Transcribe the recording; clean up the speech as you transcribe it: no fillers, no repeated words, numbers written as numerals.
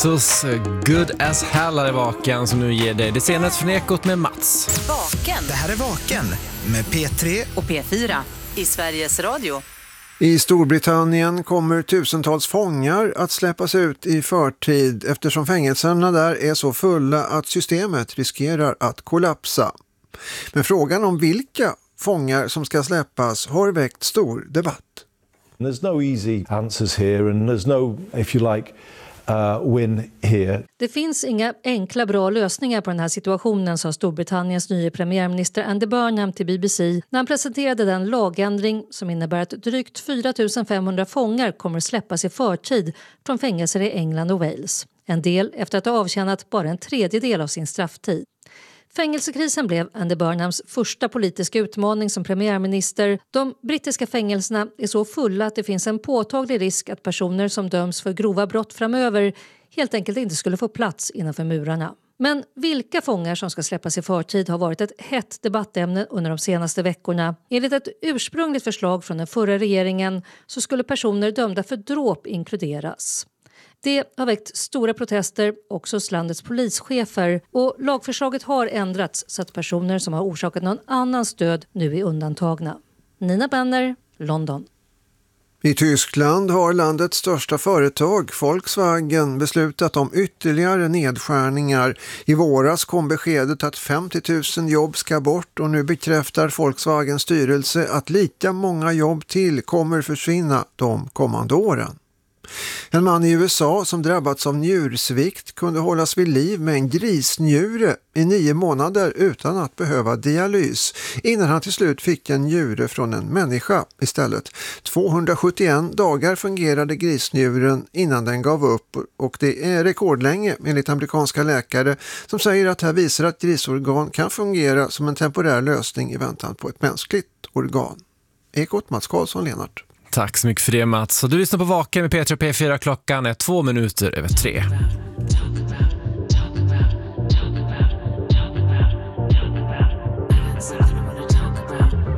Oasis, Good as Hell är Vaken som nu ger dig det senaste från Ekot med Mats. Vaken. Det här är Vaken med P3 och P4 i Sveriges Radio. I Storbritannien kommer tusentals fångar att släppas ut i förtid eftersom fängelserna där är så fulla att systemet riskerar att kollapsa. Men frågan om vilka fångar som ska släppas har väckt stor debatt. There's no easy answers here and there's no, if you like, win here. Det finns inga enkla bra lösningar på den här situationen, sa Storbritanniens nya premiärminister Andy Burnham till BBC när han presenterade den lagändring som innebär att drygt 4 500 fångar kommer släppas i förtid från fängelser i England och Wales. En del efter att ha avtjänat bara en tredjedel av sin strafftid. Fängelsekrisen blev Andy Burnhams första politiska utmaning som premiärminister. De brittiska fängelserna är så fulla att det finns en påtaglig risk att personer som döms för grova brott framöver helt enkelt inte skulle få plats innanför murarna. Men vilka fångar som ska släppas i förtid har varit ett hett debattämne under de senaste veckorna. Enligt ett ursprungligt förslag från den förra regeringen så skulle personer dömda för dråp inkluderas. Det har väckt stora protester också hos landets polischefer och lagförslaget har ändrats så att personer som har orsakat någon annans död nu är undantagna. Nina Benner, London. I Tyskland har landets största företag, Volkswagen, beslutat om ytterligare nedskärningar. I våras kom beskedet att 50 000 jobb ska bort och nu bekräftar Volkswagens styrelse att lika många jobb till kommer försvinna de kommande åren. En man i USA som drabbats av njursvikt kunde hållas vid liv med en grisnjure i 9 månader utan att behöva dialys innan han till slut fick en njure från en människa istället. 271 dagar fungerade grisnjuren innan den gav upp och det är rekordlänge enligt amerikanska läkare som säger att det här visar att grisorgan kan fungera som en temporär lösning i väntan på ett mänskligt organ. Ekot, Mats Karlsson, Lennart. Tack så mycket för det, Mats. Och du lyssnar på Vaken med P3 och P4. Klockan är 2 minuter över 3.